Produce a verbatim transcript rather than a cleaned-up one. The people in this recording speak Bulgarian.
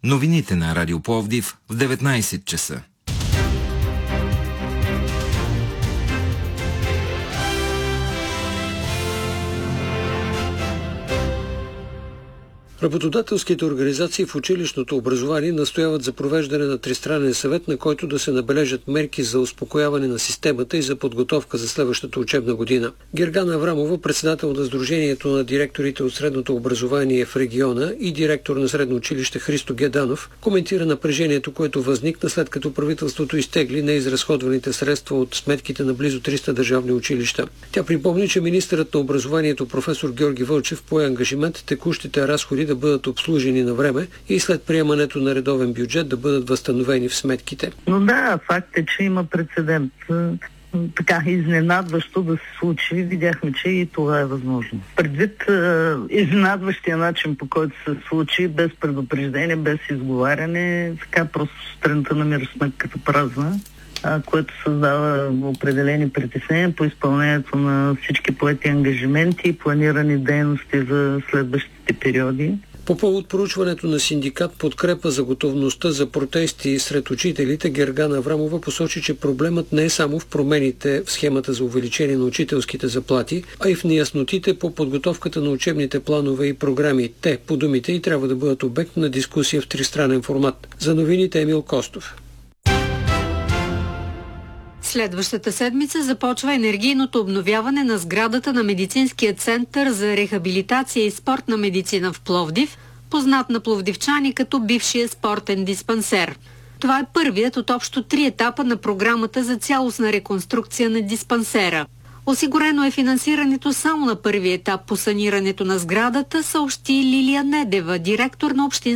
Новините на Радио Пловдив в деветнайсет часа. Работодателските организации в училищното образование настояват за провеждане на тристранен съвет, на който да се набележат мерки за успокояване на системата и за подготовка за следващата учебна година. Гергана Аврамова, председател на Сдружението на директорите от средното образование в региона и директор на средно училище Христо Геданов, коментира напрежението, което възникна след като правителството изтегли неизразходваните средства от сметките на близо триста държавни училища. Тя припомни, че министърът на образованието професор Георги Вълчев пое ангажимент текущите разходи да бъдат обслужени на време и след приемането на редовен бюджет да бъдат възстановени в сметките. Но да, факт е, че има прецедент. Така изненадващо да се случи, видяхме, че и това е възможно. Предвид е, изненадващия начин, по който се случи, без предупреждение, без изговаряне, така просто страната намира сметката празна, а, което създава определени притеснения по изпълнението на всички поети ангажименти и планирани дейности за следващите периоди. По повод проучването на синдикат подкрепа за готовността за протести сред учителите, Гергана Аврамова посочи, че проблемът не е само в промените в схемата за увеличение на учителските заплати, а и в неяснотите по подготовката на учебните планове и програми. Те, по думите й, трябва да бъдат обект на дискусия в тристранен формат. За новините Емил Костов. Следващата седмица започва енергийното обновяване на сградата на Медицинския център за рехабилитация и спортна медицина в Пловдив, познат на пловдивчани като бившия спортен диспансер. Това е първият от общо три етапа на програмата за цялостна реконструкция на диспансера. Осигурено е финансирането само на първи етап по санирането на сградата, съобщи Лилия Недева, директор на общинската